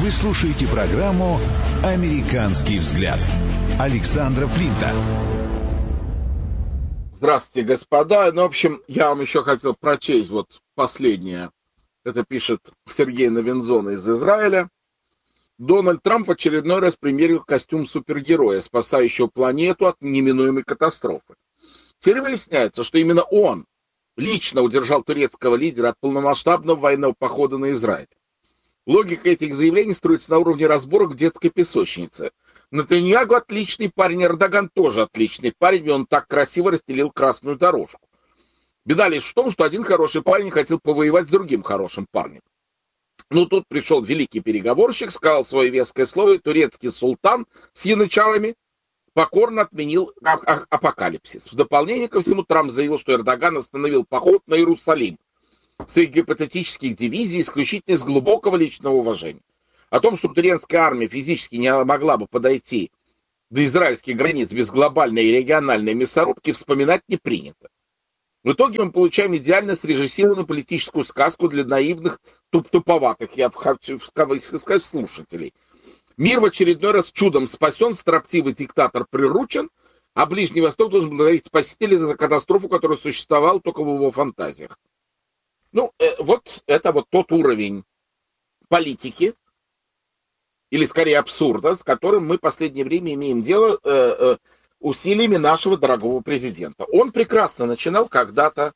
Вы слушаете программу «Американский взгляд» Александра Флинта. Здравствуйте, господа. В общем, я вам еще хотел прочесть вот последнее. Это пишет Сергей Новинзон из Израиля. Дональд Трамп в очередной раз примерил костюм супергероя, спасающего планету от неминуемой катастрофы. Теперь выясняется, что именно он лично удержал турецкого лидера от полномасштабного военного похода на Израиль. Логика этих заявлений строится на уровне разборок в детской песочнице. Нетаньяху отличный парень, Эрдоган тоже отличный парень, и он так красиво расстелил красную дорожку. Беда лишь в том, что один хороший парень хотел повоевать с другим хорошим парнем. Ну, тут пришел великий переговорщик, сказал свое веское слово, и турецкий султан с янычарами покорно отменил апокалипсис. В дополнение ко всему, Трамп заявил, что Эрдоган остановил поход на Иерусалим своих гипотетических дивизий исключительно из глубокого личного уважения. О том, что турецкая армия физически не могла бы подойти до израильских границ без глобальной и региональной мясорубки, вспоминать не принято. В итоге мы получаем идеально срежиссированную политическую сказку для наивных, туповатых, я хочу сказать, слушателей. Мир в очередной раз чудом спасен, строптивый диктатор приручен, а Ближний Восток должен благодарить спасителей за катастрофу, которая существовала только в его фантазиях. Ну, вот это вот тот уровень политики, или скорее абсурда, с которым мы в последнее время имеем дело усилиями нашего дорогого президента. Он прекрасно начинал когда-то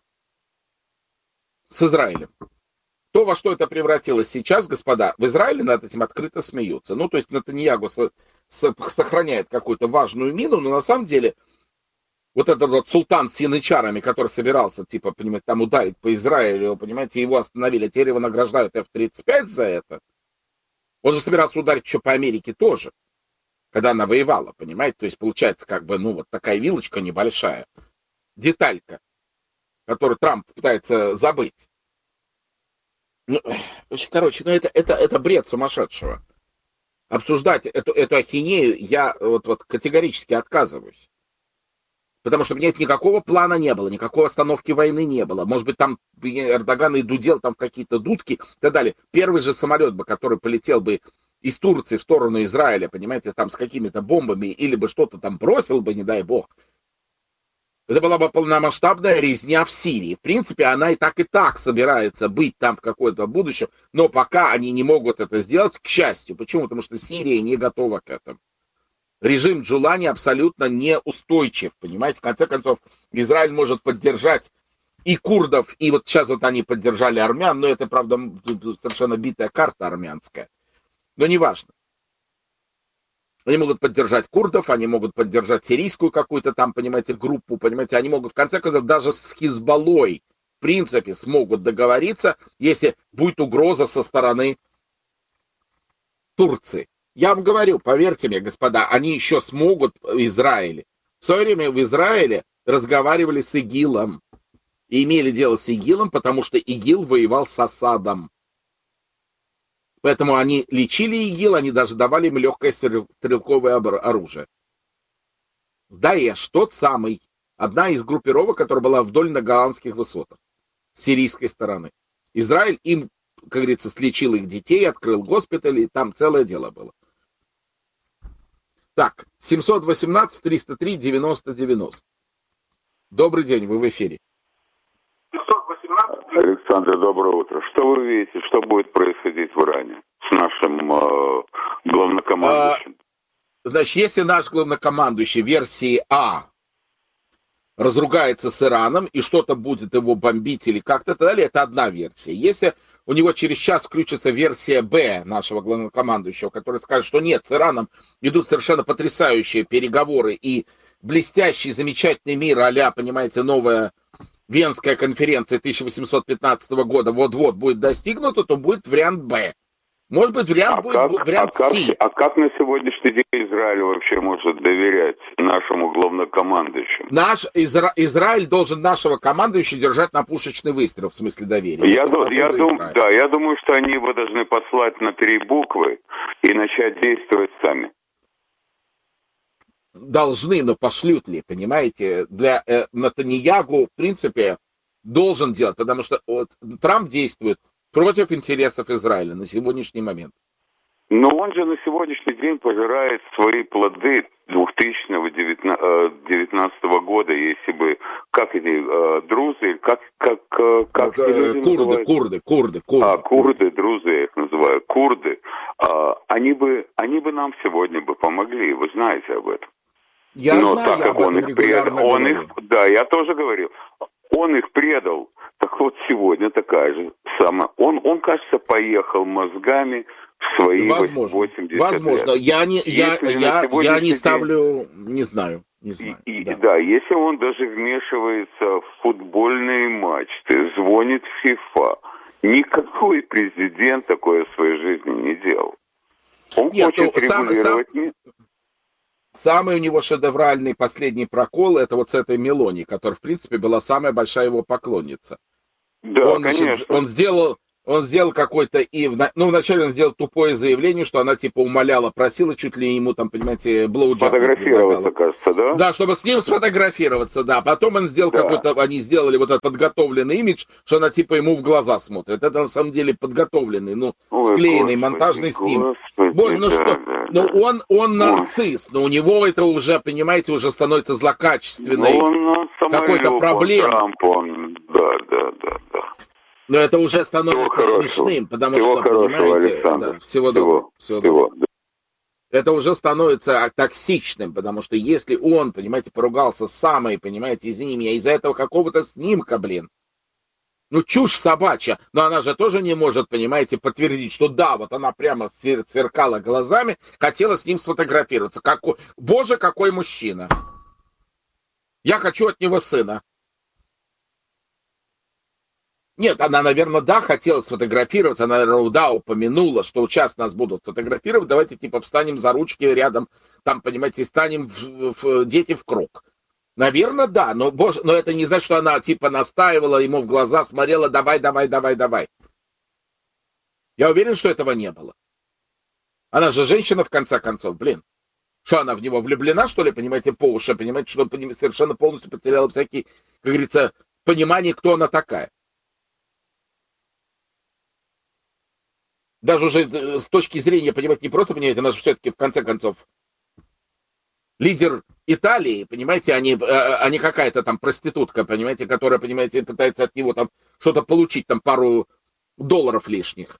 с Израилем. То, во что это превратилось сейчас, господа, в Израиле над этим открыто смеются. Ну, то есть Нетаньяху сохраняет какую-то важную мину, но на самом деле вот этот вот султан с янычарами, который собирался, типа, понимаете, там ударить по Израилю, понимаете, его остановили, теперь его награждают F-35 за это. Он же собирался ударить еще по Америке тоже, когда она воевала, понимаете, то есть получается как бы, ну, вот такая вилочка небольшая, деталька, которую Трамп пытается забыть. Ну, короче, ну это бред сумасшедшего. Обсуждать эту ахинею я вот категорически отказываюсь. Потому что, нет, никакого плана не было, никакой остановки войны не было. Может быть, там Эрдоган и дудел там в какие-то дудки и так далее. Первый же самолет бы, который полетел бы из Турции в сторону Израиля, понимаете, там с какими-то бомбами, или бы что-то там бросил бы, не дай бог. Это была бы полномасштабная резня в Сирии. В принципе, она и так собирается быть там в какое-то будущем, но пока они не могут это сделать, к счастью. Почему? Потому что Сирия не готова к этому. Режим Джулани абсолютно неустойчив, понимаете? В конце концов, Израиль может поддержать и курдов, и вот сейчас вот они поддержали армян, но это, правда, совершенно битая карта армянская. Но неважно. Они могут поддержать курдов, они могут поддержать сирийскую какую-то там, понимаете, группу, понимаете, они могут, в конце концов, даже с Хизбаллой, в принципе, смогут договориться, если будет угроза со стороны Турции. Я вам говорю, поверьте мне, господа, они еще смогут в Израиле. В свое время в Израиле разговаривали с ИГИЛом. И имели дело с ИГИЛом, потому что ИГИЛ воевал с Асадом. Поэтому они лечили ИГИЛ, они даже давали им легкое стрелковое оружие. Даэш, тот самый, одна из группировок, которая была вдоль на голландских высотах, с сирийской стороны. Израиль им, как говорится, слечил их детей, открыл госпитали, и там целое дело было. Так, 718-303-90-90. Добрый день, вы в эфире. 518. Александр, доброе утро. Что вы видите, что будет происходить в Иране с нашим главнокомандующим? Значит, если наш главнокомандующий версии А разругается с Ираном и что-то будет его бомбить или как-то далее, это одна версия. Если у него через час включится версия Б нашего главнокомандующего, который скажет, что нет, с Ираном идут совершенно потрясающие переговоры и блестящий, замечательный мир а-ля, понимаете, новая Венская конференция 1815 года вот-вот будет достигнута, то будет вариант Б. Может быть, вариант С. А как на сегодняшний день Израиль вообще может доверять нашему главнокомандующему? Израиль должен нашего командующего держать на пушечный выстрел, в смысле доверия. Я думаю, что они его должны послать на 3 буквы и начать действовать сами. Должны, но пошлют ли, понимаете? Для Нетаньяху, в принципе, должен делать, потому что вот, Трамп действует против интересов Израиля на сегодняшний момент. Но он же на сегодняшний день пожирает свои плоды 2019 года, если бы, как эти друзы, как эти люди называются? Курды. Курды, друзы, я их называю, курды. Они бы нам сегодня бы помогли, вы знаете об этом. Но так как он их предал, я тоже говорил, он их предал. Так вот сегодня такая же самая. Он кажется, поехал мозгами в свои 80 лет. Возможно. Я не ставлю, не знаю. Да, если он даже вмешивается в футбольные матчи, звонит в ФИФА, никакой президент такое в своей жизни не делал. Он хочет регулировать мир. Самый у него шедевральный последний прокол, это вот с этой Мелони, которая, в принципе, была самая большая его поклонница. Да, конечно. Он сделал какой-то, вначале он сделал тупое заявление, что она типа умоляла, просила чуть ли ему там, понимаете, блоуджаб фотографироваться, кажется, да? Да, чтобы с ним сфотографироваться, да. Потом он сделал они сделали вот этот подготовленный имидж, что она типа ему в глаза смотрит. Это на самом деле подготовленный, склеенный, монтажный снимок. Он нарцисс, но у него это уже, понимаете, уже становится злокачественной какой-то проблемой. Да. Но это уже становится смешным, потому что, понимаете, всего доброго. Это уже становится токсичным, потому что если он, понимаете, поругался с самой, понимаете, извини меня, из-за этого какого-то снимка, чушь собачья, но она же тоже не может, понимаете, подтвердить, что да, вот она прямо сверкала глазами, хотела с ним сфотографироваться. Боже, какой мужчина! Я хочу от него сына. Нет, она, наверное, хотела сфотографироваться, она, наверное, упомянула, что сейчас нас будут фотографировать, давайте, встанем за ручки рядом, там, понимаете, станем дети в круг. Наверное, да, но это не значит, что она, настаивала ему в глаза, смотрела, давай. Я уверен, что этого не было. Она же женщина, в конце концов, Что, она в него влюблена, что ли, понимаете, по уши, понимаете, что совершенно полностью потеряла всякие, как говорится, понимание, кто она такая. Даже уже с точки зрения, понимаете, не просто, понимаете, она же все-таки, в конце концов, лидер Италии, понимаете, а не какая-то там проститутка, понимаете, которая, понимаете, пытается от него там что-то получить, там пару долларов лишних.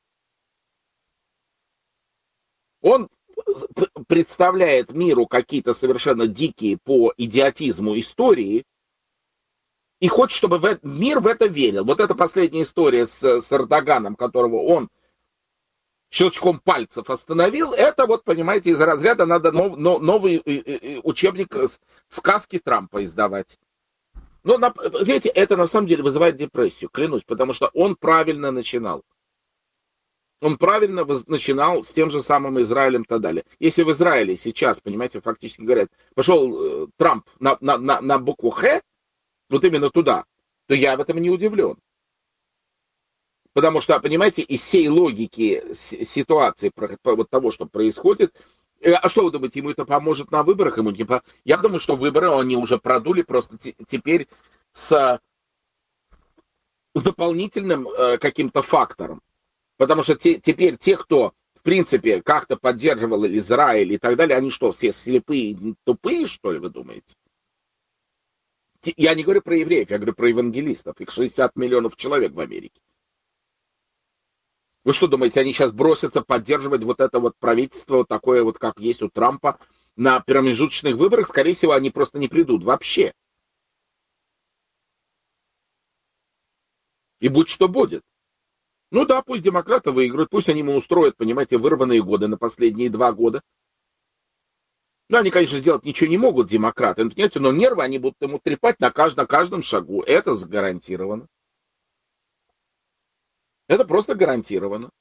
Он представляет миру какие-то совершенно дикие по идиотизму истории и хочет, чтобы мир в это верил. Вот эта последняя история с Эрдоганом, которого он щелчком пальцев остановил, это вот, понимаете, из разряда надо новый учебник сказки Трампа издавать. Но, знаете, это на самом деле вызывает депрессию, клянусь, потому что он правильно начинал. Он правильно начинал с тем же самым Израилем и так далее. Если в Израиле сейчас, понимаете, фактически говорят, пошел Трамп на букву Х, вот именно туда, то я в этом не удивлен. Потому что, понимаете, из всей логики ситуации, вот того, что происходит, а что вы думаете, ему это поможет на выборах? Я думаю, что выборы они уже продули просто теперь с дополнительным каким-то фактором. Потому что теперь те, кто, в принципе, как-то поддерживал Израиль и так далее, они что, все слепые, тупые, что ли, вы думаете? Я не говорю про евреев, я говорю про евангелистов. Их 60 миллионов человек в Америке. Вы что думаете, они сейчас бросятся поддерживать вот это вот правительство, вот такое вот, как есть у Трампа, на промежуточных выборах? Скорее всего, они просто не придут вообще. И будь что будет. Ну да, пусть демократы выиграют, пусть они ему устроят, понимаете, вырванные годы на последние 2 года. Ну, они, конечно, сделать ничего не могут, демократы, понимаете, но нервы они будут ему трепать на каждом шагу. Это гарантировано. Это просто гарантировано.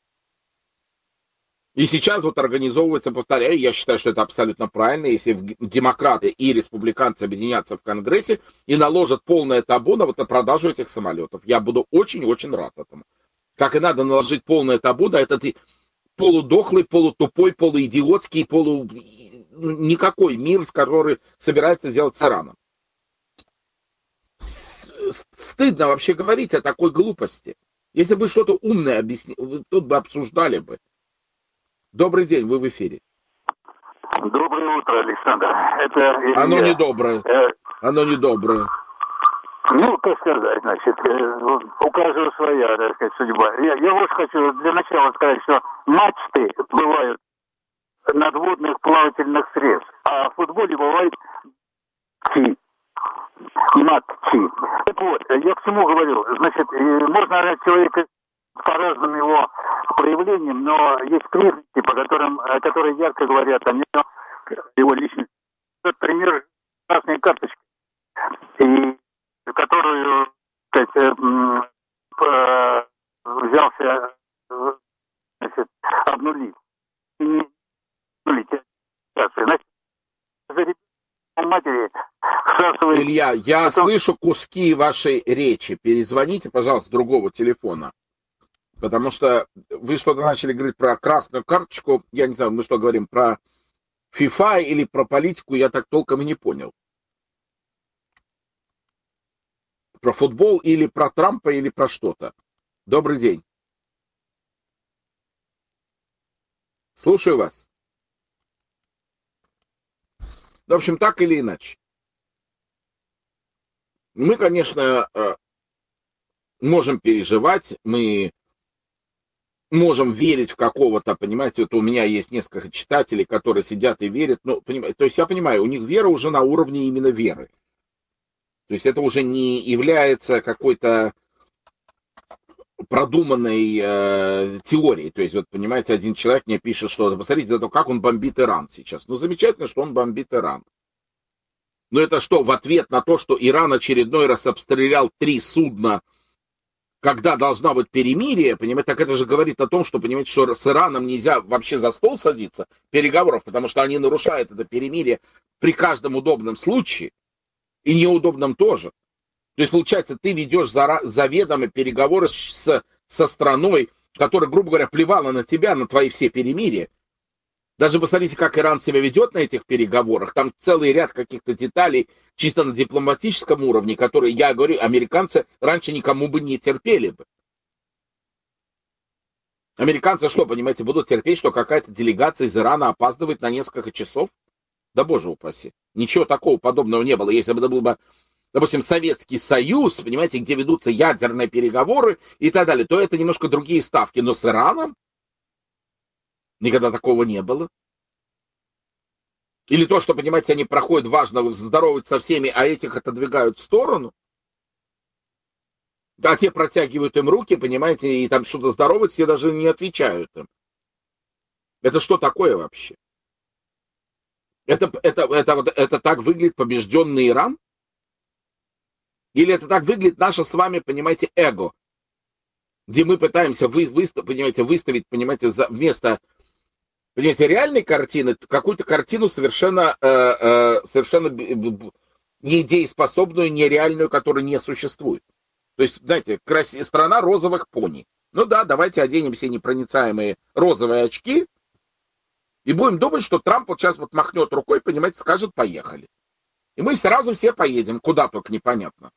И сейчас вот организовывается, повторяю, я считаю, что это абсолютно правильно, если демократы и республиканцы объединятся в Конгрессе и наложат полное табу на продажу этих самолетов. Я буду очень-очень рад этому. Как и надо наложить полное табу на этот полудохлый, полутупой, полуидиотский, никакой мир, который собирается сделать с Ираном. Стыдно вообще говорить о такой глупости. Если бы что-то умное объяснили, тут бы обсуждали бы. Добрый день, вы в эфире. Доброе утро, Александр. Это Илья. Оно недоброе. Оно недоброе. Ну, как сказать, значит, у каждого своя, так сказать, судьба. Я вот хочу для начала сказать, что мачты бывают надводных плавательных средств, а в футболе бывает матчи. Так вот, я к чему говорю? Значит, можно орать человека по разным его проявлениям, но есть признаки, которые ярко говорят о нем, его личности. Тот пример красной карточки, и которую, так сказать, взялся, значит, обнулить. И не обнулить. Значит, матери всасывает... Илья, я слышу куски вашей речи. Перезвоните, пожалуйста, с другого телефона. Потому что вы что-то начали говорить про красную карточку. Я не знаю, мы что говорим, про FIFA или про политику, я так толком и не понял. Про футбол или про Трампа или про что-то. Добрый день. Слушаю вас. В общем, так или иначе. Мы, конечно, можем переживать, мы можем верить в какого-то, понимаете, вот у меня есть несколько читателей, которые сидят и верят, ну, то есть я понимаю, у них вера уже на уровне именно веры. То есть это уже не является какой-то продуманной теорией. То есть, вот, понимаете, один человек мне пишет, что посмотрите за то, как он бомбит Иран сейчас. Ну, замечательно, что он бомбит Иран. Но это что, в ответ на то, что Иран очередной раз обстрелял 3 судна, когда должна быть перемирие, понимаете, так это же говорит о том, что, понимаете, что с Ираном нельзя вообще за стол садиться, переговоров, потому что они нарушают это перемирие при каждом удобном случае, и неудобном тоже. То есть, получается, ты ведешь заведомо переговоры со страной, которая, грубо говоря, плевала на тебя, на твои все перемирия. Даже посмотрите, как Иран себя ведет на этих переговорах. Там целый ряд каких-то деталей чисто на дипломатическом уровне, которые, я говорю, американцы раньше никому бы не терпели бы. Американцы что, понимаете, будут терпеть, что какая-то делегация из Ирана опаздывает на несколько часов? Да боже упаси. Ничего такого подобного не было. Если бы это был бы, допустим, Советский Союз, понимаете, где ведутся ядерные переговоры и так далее, то это немножко другие ставки. Но с Ираном никогда такого не было. Или то, что, понимаете, они проходят, важно здороваться со всеми, а этих отодвигают в сторону. А те протягивают им руки, понимаете, и там что-то здороваются, все даже не отвечают им. Это что такое вообще? Это так выглядит побежденный Иран? Или это так выглядит наше с вами, понимаете, эго? Где мы пытаемся выставить, понимаете, вместо, понимаете, реальной картины, какую-то картину совершенно недееспособную, нереальную, которая не существует. То есть, знаете, страна розовых пони. Ну да, давайте оденем все непроницаемые розовые очки и будем думать, что Трамп вот сейчас вот махнет рукой, понимаете, скажет, поехали. И мы сразу все поедем, куда только непонятно.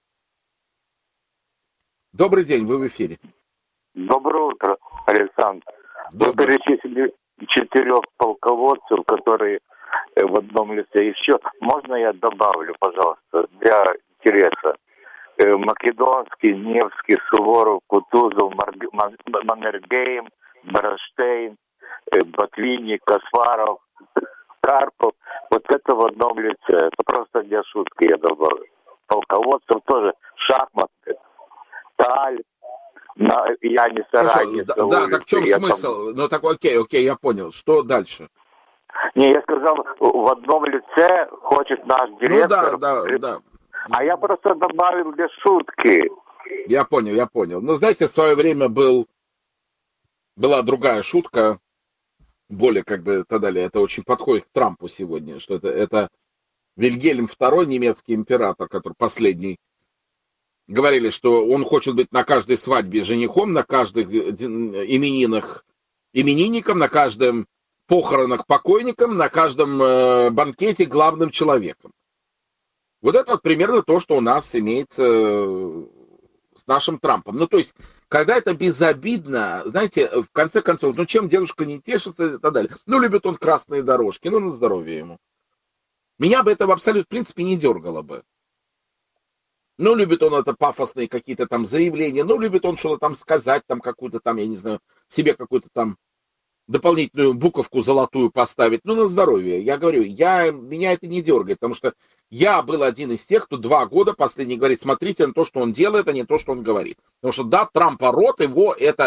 Добрый день, вы в эфире. Доброе утро, Александр. Вы перечислили 4 полководцев, которые в одном лице. Еще можно я добавлю, пожалуйста, для интереса? Македонский, Невский, Суворов, Кутузов, Маннергейм, Браштейн, Ботвинник, Каспаров, Карпов. Вот это в одном лице. Это просто для шутки я добавлю. Полководцев тоже шахматы. Таль, Янис Аранис. Да, так в чем смысл? Ну так окей, я понял. Что дальше? Не, я сказал, в одном лице хочет наш директор. Ну да. А я просто добавил для шутки. Я понял. Но знаете, в свое время была другая шутка, более как бы так далее. Это очень подходит к Трампу сегодня, что это Вильгельм II, немецкий император, который последний. Говорили, что он хочет быть на каждой свадьбе женихом, на каждых именинником, на каждом похоронах покойником, на каждом банкете главным человеком. Вот это вот примерно то, что у нас имеется с нашим Трампом. Ну, то есть, когда это безобидно, знаете, в конце концов, ну чем девушка не тешится и так далее. Ну, любит он красные дорожки, ну, на здоровье ему. Меня бы это в абсолют, в принципе, не дергало бы. Ну, любит он это пафосные какие-то там заявления, ну, любит он что-то там сказать, там какую-то там, я не знаю, себе какую-то там дополнительную буковку золотую поставить, ну, на здоровье. Я говорю, меня это не дергает, потому что я был один из тех, кто 2 года последний говорит, смотрите на то, что он делает, а не то, что он говорит. Потому что, да, Трампа рот его, это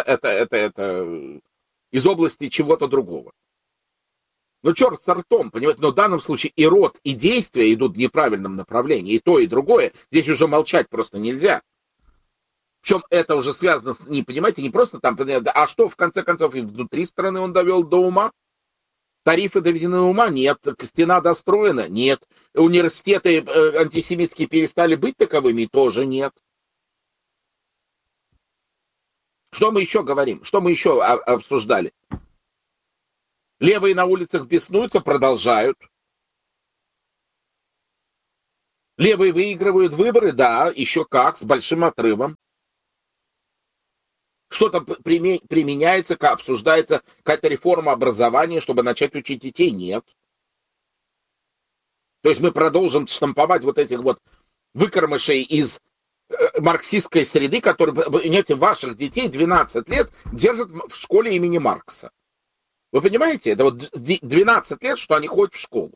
из области чего-то другого. Ну, черт с ртом, понимаете, но в данном случае и рот, и действия идут в неправильном направлении, и то, и другое. Здесь уже молчать просто нельзя. Причем это уже связано, не понимаете, не просто там, а что в конце концов и внутри страны он довел до ума? Тарифы доведены до ума? Нет. Стена достроена? Нет. Университеты антисемитские перестали быть таковыми? Тоже нет. Что мы еще говорим? Что мы еще обсуждали? Левые на улицах беснуются, продолжают. Левые выигрывают выборы, да, еще как, с большим отрывом. Что-то применяется, обсуждается, какая-то реформа образования, чтобы начать учить детей, нет. То есть мы продолжим штамповать вот этих вот выкормышей из марксистской среды, которые, понимаете, ваших детей 12 лет держат в школе имени Маркса. Вы понимаете, это вот 12 лет, что они ходят в школу.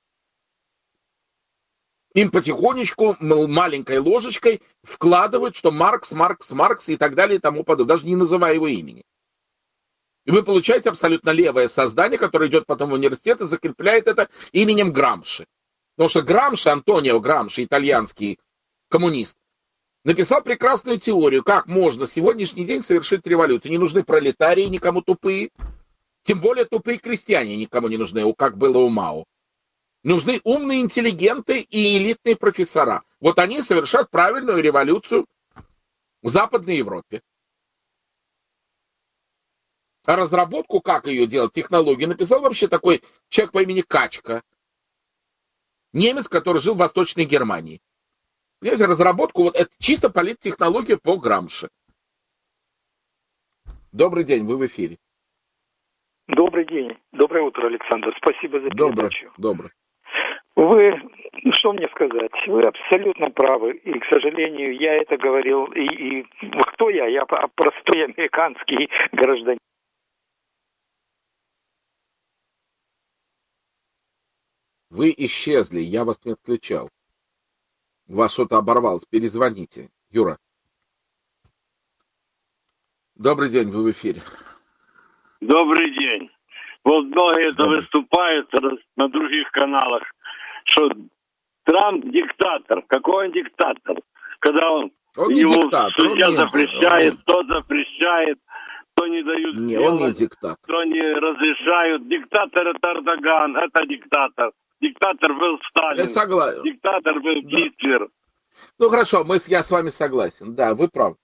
Им потихонечку, маленькой ложечкой вкладывают, что Маркс и так далее и тому подобное, даже не называя его имени. И вы получаете абсолютно левое создание, которое идет потом в университет и закрепляет это именем Грамши. Потому что Грамши, Антонио Грамши, итальянский коммунист, написал прекрасную теорию, как можно в сегодняшний день совершить революцию. Не нужны пролетарии никому тупые. Тем более тупые крестьяне никому не нужны, как было у Мао. Нужны умные интеллигенты и элитные профессора. Вот они совершат правильную революцию в Западной Европе. А разработку, как ее делать, технологию, написал вообще такой человек по имени Качка. Немец, который жил в Восточной Германии. Понимаете, разработку, вот это чисто политтехнология по Грамши. Добрый день, вы в эфире. Добрый день. Доброе утро, Александр. Спасибо за передачу. Добрый. Вы, что мне сказать, вы абсолютно правы. И, к сожалению, я это говорил. И кто я? Я простой американский гражданин. Вы исчезли, я вас не отключал. У вас что-то оборвалось. Перезвоните. Юра. Добрый день, вы в эфире. Добрый день. Вот многие это выступают на других каналах, что Трамп диктатор. Какой он диктатор? Когда он его диктатор, судья запрещает, тот запрещает, то не дают сделать, он не диктатор. То не разрешают. Диктатор это Эрдоган, это диктатор. Диктатор был Сталин. Я согласен. Диктатор был Гитлер. Ну хорошо, я с вами согласен. Да, вы правы.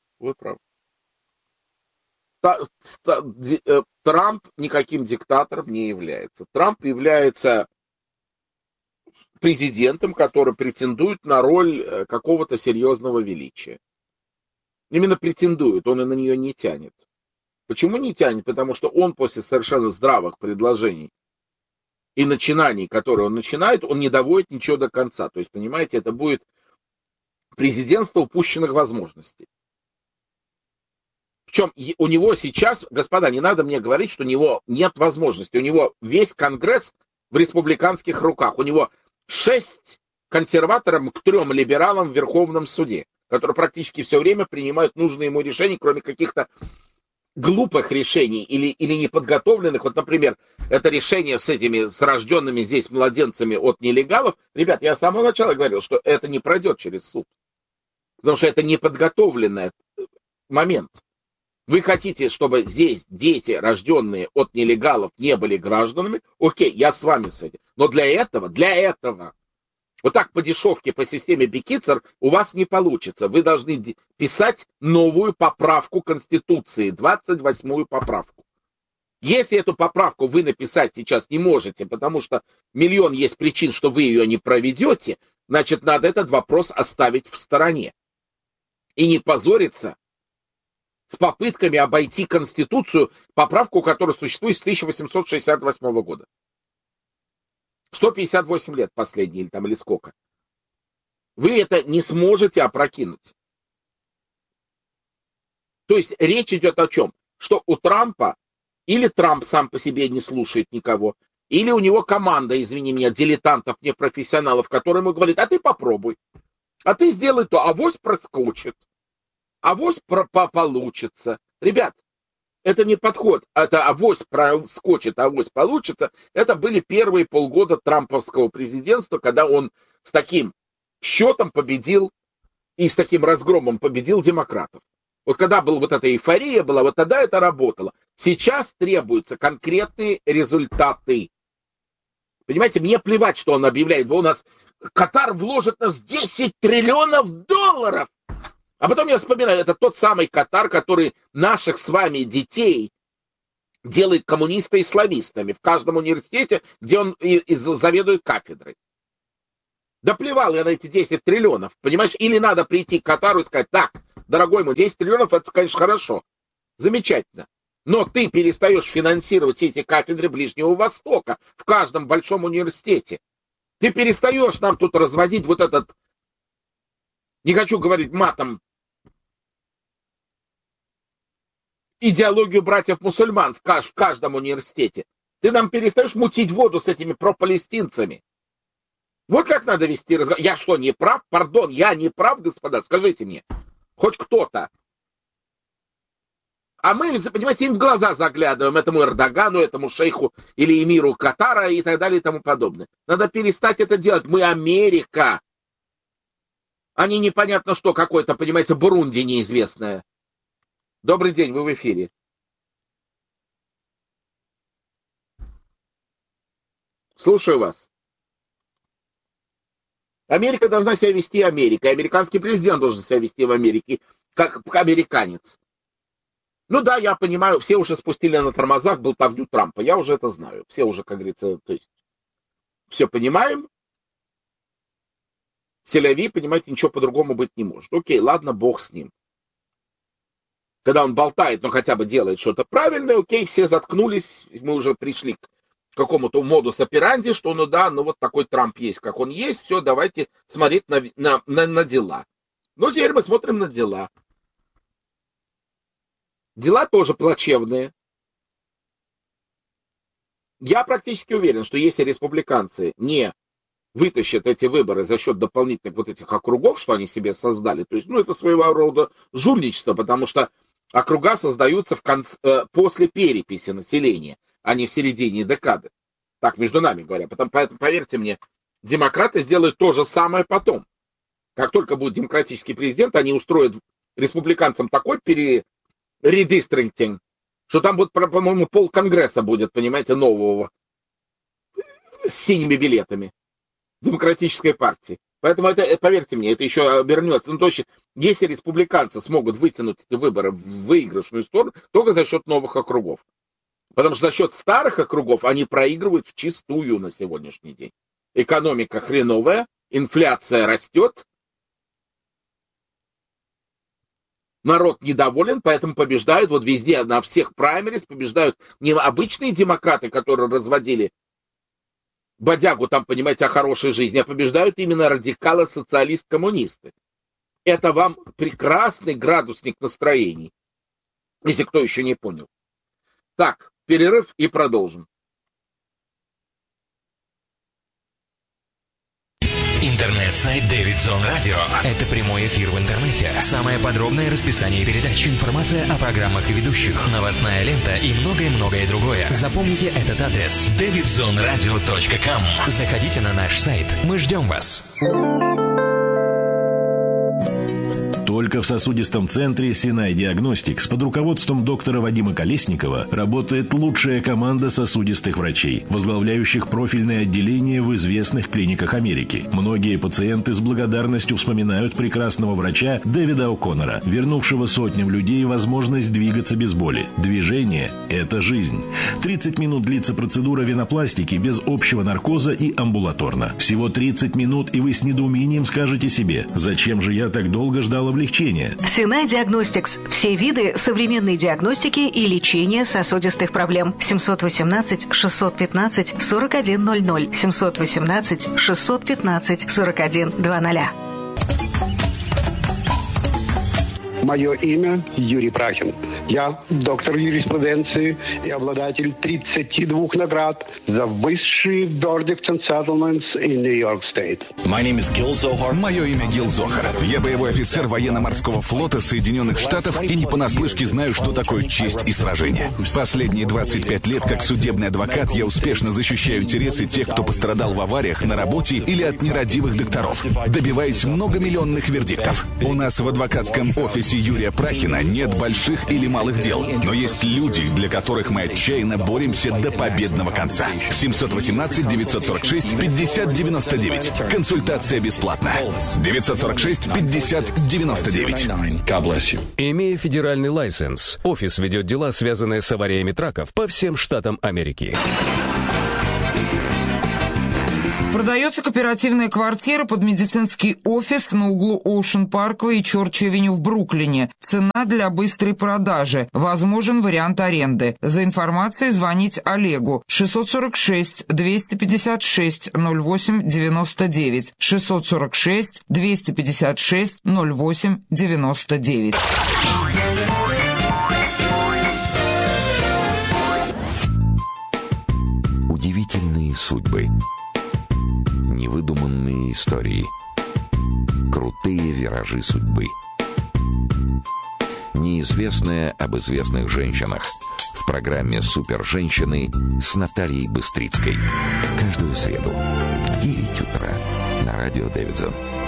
Трамп никаким диктатором не является. Трамп является президентом, который претендует на роль какого-то серьезного величия. Именно претендует, он и на нее не тянет. Почему не тянет? Потому что он после совершенно здравых предложений и начинаний, которые он начинает, он не доводит ничего до конца. То есть, понимаете, это будет президентство упущенных возможностей. Причем у него сейчас, господа, не надо мне говорить, что у него нет возможности. У него весь Конгресс в республиканских руках. У него 6 консерваторов к 3 либералам в Верховном суде, которые практически все время принимают нужные ему решения, кроме каких-то глупых решений или неподготовленных. Вот, например, это решение с рожденными здесь младенцами от нелегалов. Ребят, я с самого начала говорил, что это не пройдет через суд. Потому что это неподготовленный момент. Вы хотите, чтобы здесь дети, рожденные от нелегалов, не были гражданами? Окей, я с вами с этим. Но для этого, вот так по дешевке, по системе Бекицер у вас не получится. Вы должны писать новую поправку Конституции, 28-ю поправку. Если эту поправку вы написать сейчас не можете, потому что миллион есть причин, что вы ее не проведете, значит, надо этот вопрос оставить в стороне. И не позориться с попытками обойти Конституцию, поправку, которая существует с 1868 года. 158 лет последние, или сколько. Вы это не сможете опрокинуть. То есть речь идет о чем? Что у Трампа или Трамп сам по себе не слушает никого, или у него команда, извини меня, дилетантов, непрофессионалов, которые ему говорят, а ты попробуй, а ты сделай то, авось проскочит, авось получится. Ребят, это не подход, это авось проскочит, авось получится. Это были первые полгода трамповского президентства, когда он с таким счетом победил и с таким разгромом победил демократов. Вот когда была вот эта эйфория была, вот тогда это работало. Сейчас требуются конкретные результаты. Понимаете, мне плевать, что он объявляет. У нас Катар вложит нас 10 триллионов долларов. А потом я вспоминаю, это тот самый Катар, который наших с вами детей делает коммунистами-исламистами в каждом университете, где он заведует кафедрой. Да плевал я на эти 10 триллионов, понимаешь? Или надо прийти к Катару и сказать, так, дорогой мой, 10 триллионов, это, конечно, хорошо, замечательно. Но ты перестаешь финансировать все эти кафедры Ближнего Востока в каждом большом университете. Ты перестаешь нам тут разводить вот этот, не хочу говорить матом, идеологию братьев-мусульман в каждом университете. Ты нам перестаешь мутить воду с этими пропалестинцами. Вот как надо вести разговор. Я что, не прав? Пардон, я не прав, господа? Скажите мне. Хоть кто-то. А мы, понимаете, им в глаза заглядываем, этому Эрдогану, этому шейху или эмиру Катара и так далее и тому подобное. Надо перестать это делать. Мы Америка. А не непонятно что, какое-то, понимаете, Бурунди неизвестное. Добрый день, вы в эфире. Слушаю вас. Америка должна себя вести Америкой. Американский президент должен себя вести в Америке, как американец. Ну да, я понимаю, все уже спустили на тормозах болтовню Трампа. Я уже это знаю. Все уже, как говорится, то есть все понимаем. Сель-Ави, понимаете, ничего по-другому быть не может. Окей, ладно, бог с ним. Когда он болтает, но хотя бы делает что-то правильное, окей, все заткнулись, мы уже пришли к какому-то модус операнди, что ну да, ну вот такой Трамп есть, как он есть, все, давайте смотреть на дела. Но теперь мы смотрим на дела. Дела тоже плачевные. Я практически уверен, что если республиканцы не вытащат эти выборы за счет дополнительных вот этих округов, что они себе создали, то есть, ну, это своего рода жульничество, потому что округа создаются после переписи населения, а не в середине декады. Так, между нами говоря. Поэтому, поверьте мне, демократы сделают то же самое потом. Как только будет демократический президент, они устроят республиканцам такой редистринктинг, что там будет, по-моему, пол Конгресса будет, понимаете, нового с синими билетами демократической партии. Поэтому это, поверьте мне, это еще обернется. Ну, то есть, если республиканцы смогут вытянуть эти выборы в выигрышную сторону, только за счет новых округов. Потому что за счет старых округов они проигрывают вчистую на сегодняшний день. Экономика хреновая, инфляция растет, народ недоволен, поэтому побеждают вот везде, на всех праймерис побеждают не обычные демократы, которые разводили бодягу там, понимаете, о хорошей жизни, а побеждают именно радикалы, социалист-коммунисты. Это вам прекрасный градусник настроений, если кто еще не понял. Так, перерыв и продолжим. Интернет-сайт Davidson Radio. Это прямой эфир в интернете. Самое подробное расписание передач, информация о программах и ведущих, новостная лента и многое-многое другое. Запомните этот адрес: davidsonradio.com. Заходите на наш сайт. Мы ждем вас. Только в сосудистом центре Синай Диагностикс под руководством доктора Вадима Колесникова работает лучшая команда сосудистых врачей, возглавляющих профильные отделения в известных клиниках Америки. Многие пациенты с благодарностью вспоминают прекрасного врача Дэвида О'Коннора, вернувшего сотням людей возможность двигаться без боли. Движение – это жизнь. 30 минут длится процедура венопластики без общего наркоза и амбулаторно. Всего 30 минут, и вы с недоумением скажете себе: зачем же я так долго ждал облегчения? облегчения. Sinai Diagnostics. Все виды современной диагностики и лечения сосудистых проблем. 718-615-4100. 718-615-4100. Мое имя Юрий Прахин. Я доктор юриспруденции и обладатель 32 наград за высшие verdicts and settlements in New York State. Мое имя Гил Зохар. Я боевой офицер военно-морского флота Соединенных Штатов и не понаслышке знаю, что такое честь и сражение. Последние 25 лет как судебный адвокат я успешно защищаю интересы тех, кто пострадал в авариях на работе или от нерадивых докторов, добиваясь многомиллионных вердиктов. У нас в адвокатском офисе Юрия Прахина нет больших или малых дел, но есть люди, для которых мы отчаянно боремся до победного конца. 718-946-5099. Консультация бесплатная. 946-5099. Имея федеральный лайсенс, офис ведет дела, связанные с авариями траков по всем штатам Америки. Продается кооперативная квартира под медицинский офис на углу Оушен Парквей и Чорч-Авеню в Бруклине. Цена для быстрой продажи. Возможен вариант аренды. За информацией звонить Олегу. 646-256-08-99. 646-256-08-99. Удивительные судьбы. Невыдуманные истории. Крутые виражи судьбы. Неизвестное об известных женщинах. В программе «Супер-женщины» с Натальей Быстрицкой. Каждую среду в 9 утра на радио Дэвидсон.